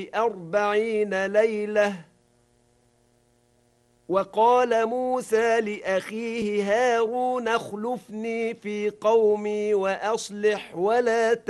40 ليلة. وقال موسى لأخيه هارون اخلفني في قومي وأصلح ولا